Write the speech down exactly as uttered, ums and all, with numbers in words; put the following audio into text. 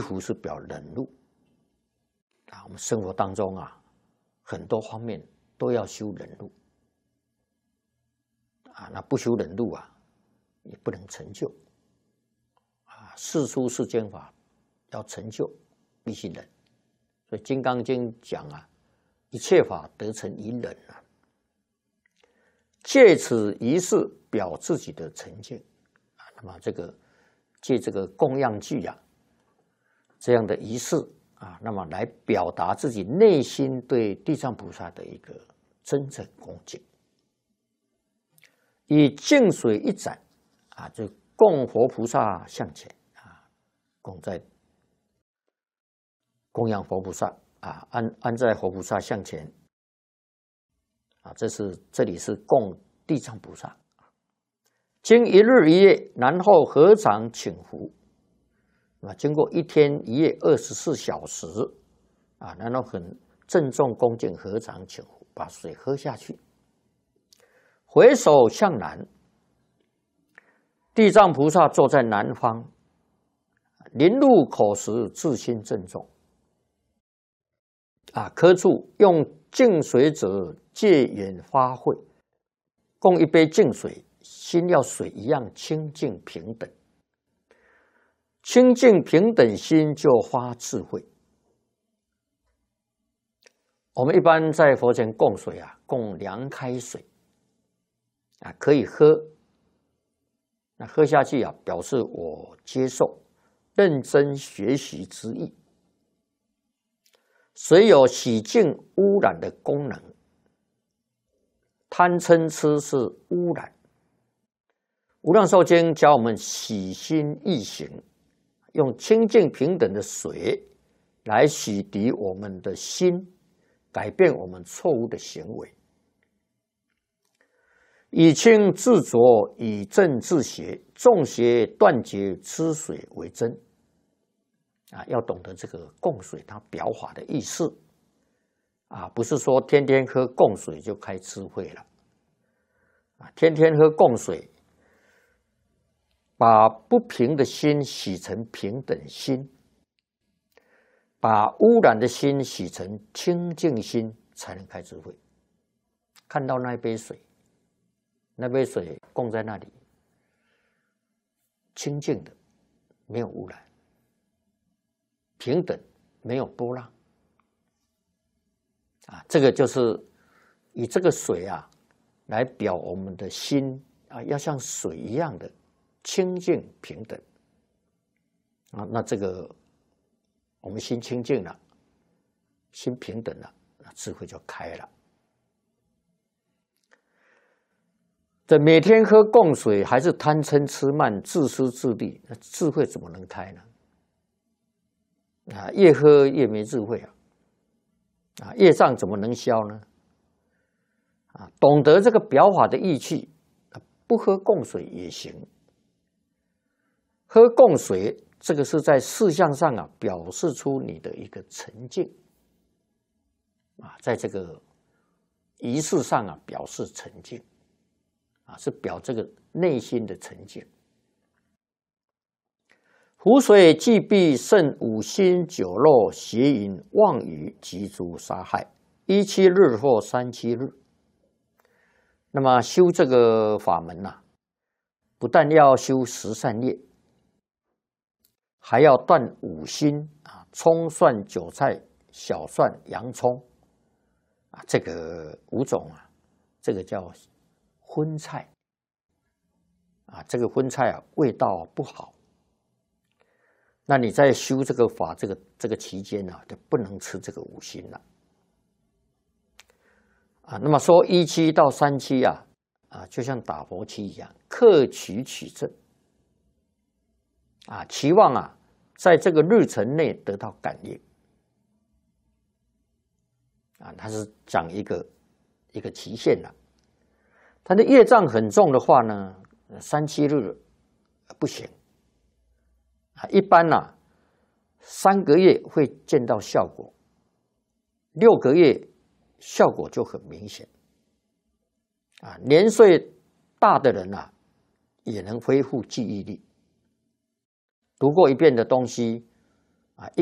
乎是表忍辱啊。我们生活当中啊，很多方面都要修忍辱啊。那不修忍辱啊，也不能成就啊。世出世间法要成就，必须忍。所以《金刚经》讲啊，一切法得成以忍啊。借此仪式表自己的成见啊。那么这个借这个供养具啊，这样的仪式啊，那么来表达自己内心对地藏菩萨的一个真正恭敬。以净水一盏啊，就供活菩萨向前啊，供在供养活菩萨啊，安安在活菩萨向前啊，这是这里是供地藏菩萨。经一日一夜，然后合掌请福啊，经过一天一夜二十四小时啊，然后很郑重恭敬合掌请福，把水喝下去。回首向南，地藏菩萨坐在南方，临入口时自心郑重啊，科注用净水者借缘发会，供一杯净水，心要水一样清净平等，清净平等心就发智慧。我们一般在佛前供水啊，供凉开水啊，可以喝。那喝下去啊，表示我接受、认真学习之意。水有洗净污染的功能，贪嗔痴是污染。无量寿经教我们洗心易行，用清净平等的水来洗涤我们的心，改变我们错误的行为。以清自浊，以正自邪，众邪断绝之水为真啊！要懂得这个供水它表法的意思啊，不是说天天喝供水就开智慧了啊！天天喝供水，把不平的心洗成平等心，把污染的心洗成清净心，才能开智慧。看到那一杯水，那杯水供在那里，清净的，没有污染，平等，没有波浪啊！这个就是以这个水啊，来表我们的心啊，要像水一样的清净平等啊。那这个我们心清净了，心平等了，那智慧就开了。这每天喝供水，还是贪嗔痴慢、自私自利，那智慧怎么能开呢？啊，越喝越没智慧啊！啊，业障怎么能消呢？啊，懂得这个表法的义气，不喝供水也行。喝供水，这个是在事项上啊，表示出你的一个沉静啊，在这个仪式上啊，表示沉静。啊，是表这个内心的沉静。湖水既必胜五心酒肉邪淫妄语及诸杀害，一七日或三七日。那么修这个法门呐、啊，不但要修十善业，还要断五心啊，葱蒜韭菜小蒜洋葱啊，这个五种啊，这个叫荤菜啊，这个荤菜啊，味道不好。那你在修这个法，这个这个期间呢、啊，就不能吃这个五辛了啊。那么说一期到三期啊，啊，就像打佛期一样，克取取证啊，期望啊，在这个日程内得到感应啊，它是讲一个一个期限了。他的业障很重的话呢，三七日不行啊。一般呢、啊，三个月会见到效果，六个月效果就很明显啊。年岁大的人啊，也能恢复记忆力，读过一遍的东西